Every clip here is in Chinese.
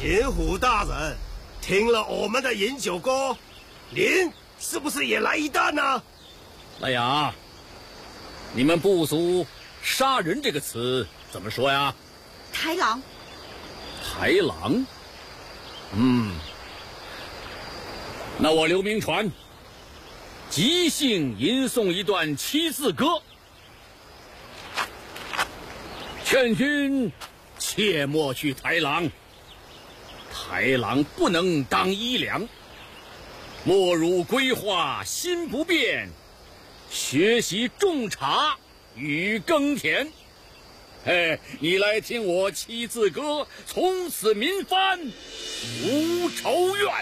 秦虎大人，听了我们的饮酒歌，您是不是也来一担呢？ 来呀，你们部族“杀人”这个词怎么说呀？ 豺狼。 豺狼？那我刘铭传即兴吟诵一段七字歌，劝君切莫去豺狼。豺狼不能当衣粮，莫如归化心不变，学习种茶与耕田。你来听我七字歌，从此民番无仇怨。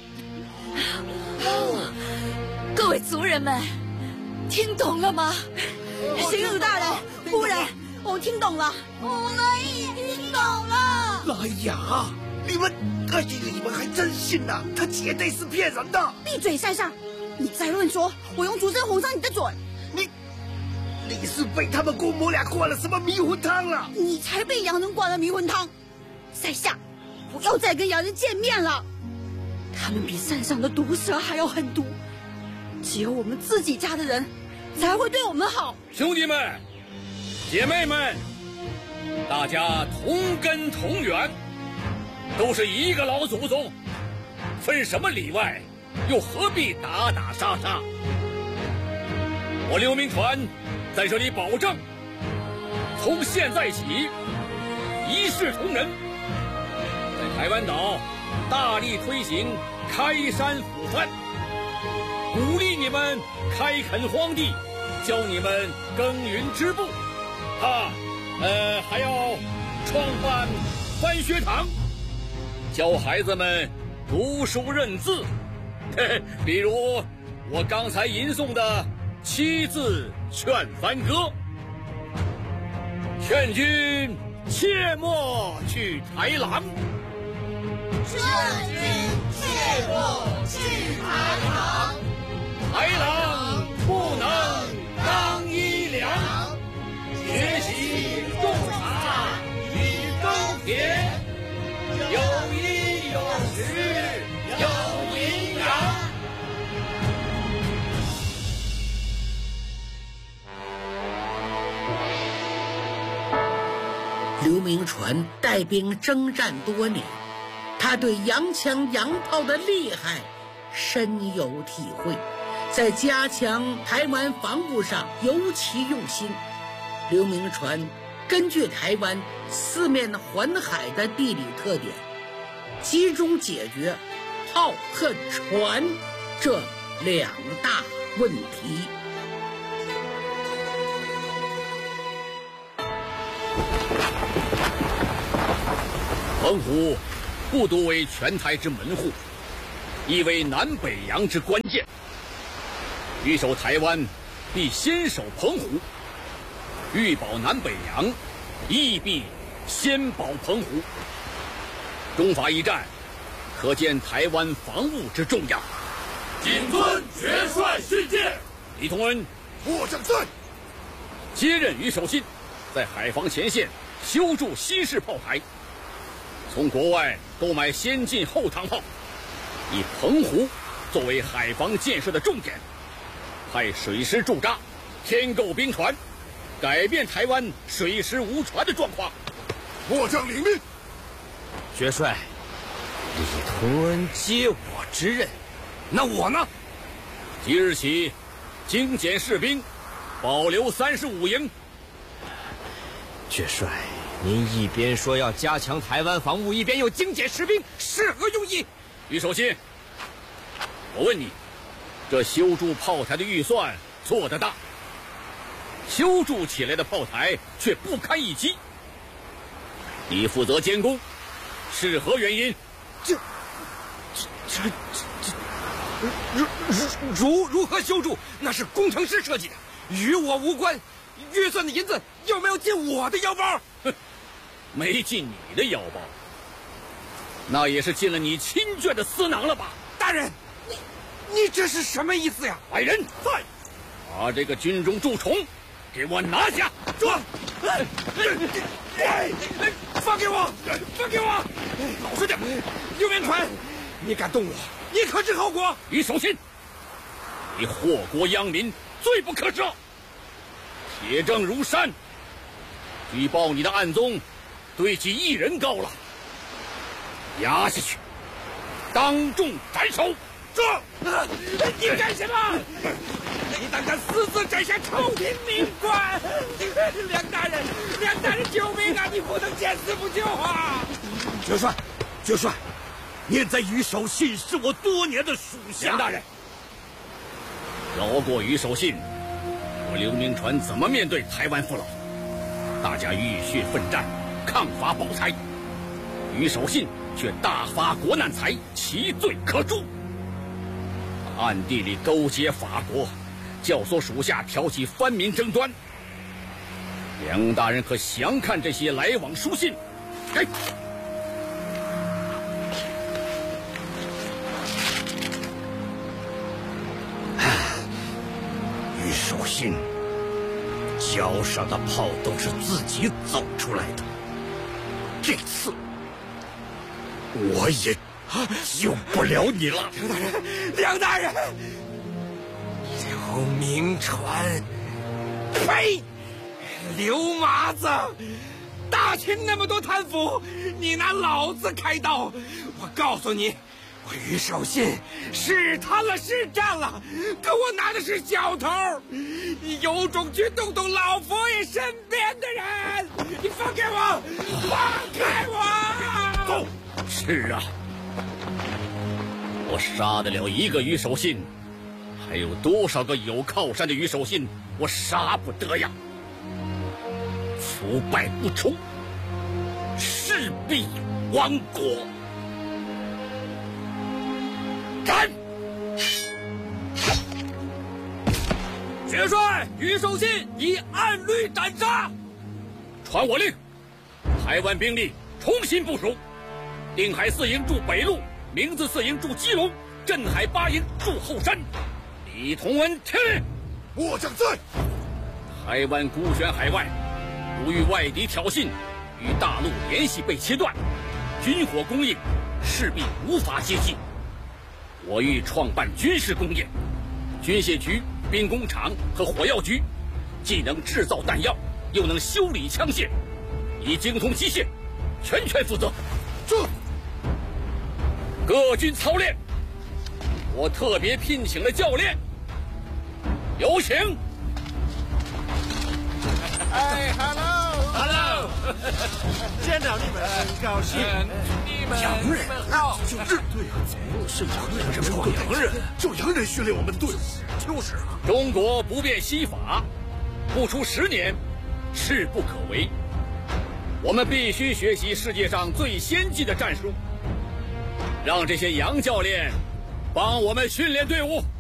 各位族人们，听懂了吗？秦武大人、夫人，我们听懂了，我们也听懂了。 哎呀，你们还真信呐？他绝对是骗人的！ 闭嘴，山上！你再乱说，我用竹针哄上你的嘴。 你是被他们姑母俩灌了什么迷魂汤了？ 你才被洋人灌了迷魂汤！在下不要再跟洋人见面了，他们比山上的毒蛇还要狠毒，只有我们自己家的人才会对我们好。 兄弟们、姐妹们，大家同根同源，都是一个老祖宗，分什么里外，又何必打打杀杀？我刘铭传在这里保证，从现在起一视同仁，在台湾岛大力推行开山抚番，鼓励你们开垦荒地，教你们耕耘织布，还要创办番学堂，教孩子们读书认字。比如我刚才吟诵的七字劝番歌，劝君切莫去豺狼， 劝君切莫去豺狼， 豺狼不能当衣粮，学习种茶与耕田，有衣有食有营养。 刘铭传带兵征战多年，他对洋枪洋炮的厉害深有体会，在加强台湾防务上尤其用心。刘铭传根据台湾四面环海的地理特点，集中解决炮和船这两大问题。 澎湖不独为全台之门户，亦为南北洋之关键。欲守台湾，必先守澎湖；欲保南北洋，亦必先保澎湖。中法一战，可见台湾防务之重要。 谨遵元帅训诫。 李同恩， 我正在接任于守信，在海防前线修筑西式炮台，从国外购买先进后膛炮，以澎湖作为海防建设的重点，派水师驻扎，添购兵船，改变台湾水师无船的状况。 末将领命。 元帅，李同恩接我之任，那我呢？ 即日起，精简士兵，保留35营。 元帅，您一边说要加强台湾防务，一边又精简士兵，是何用意？ 于守信，我问你，这修筑炮台的预算做得大，修筑起来的炮台却不堪一击，你负责监工，是何原因？ 如何修筑，那是工程师设计的，与我无关。预算的银子有没有进我的腰包？ 哼，没进你的腰包，那也是进了你亲眷的私囊了吧？ 大人，你这是什么意思呀？ 来人，在，把这个军中蛀虫给我拿下！ 抓！ 放给我！放给我！ 老实点！ 刘铭传，你敢动我，你可知后果？ 于守信，你祸国殃民，罪不可赦。铁证如山，举报你的案宗对其一人高了，押下去，当众斩首。 这，你干什么？你胆敢私自斩下朝廷命官！梁大人，救命啊！你不能见死不救啊！ 爵帅，念在于守信是我多年的属下。 梁大人，饶过于守信，我刘铭传怎么面对台湾父老？大家浴血奋战，抗法保台，于守信却大发国难财，其罪可诛。暗地里勾结法国，教唆属下挑起藩民争端。梁大人可详看这些来往书信？给。 于守信，脚上的泡都是自己走出来的，这次我也救不了你了。 梁大人，刘铭传，呸！刘麻子，大清那么多贪腐，你拿老子开刀！我告诉你，我于守信是贪了是占了，可我拿的是小头。你有种去动动老佛爷身边的人！你放开我！放开我！ 走！ 是啊，我杀得了一个于守信，还有多少个有靠山的于守信我杀不得呀？腐败不除，势必亡国。斩！ 元帅，于守信已按律斩杀。 传我令，台湾兵力重新部署，定海4营驻北路，明字4营驻基隆，镇海8营驻后山。李同恩听令。 末将在。 台湾孤悬海外，如遇外敌挑衅，与大陆联系被切断，军火供应势必无法接济。我欲创办军事工业，军械局、兵工厂和火药局，既能制造弹药，又能修理枪械，以精通机械，全权负责。 这各军操练，我特别聘请了教练，有请。 哎 ，hello， 见到你们很高兴。你们好， 就是对啊，是洋人，这不洋人，就洋人训练我们的队伍，就是啊。 中国不变西法，不出10年，势不可为。我们必须学习世界上最先进的战术，让这些洋教练帮我们训练队伍。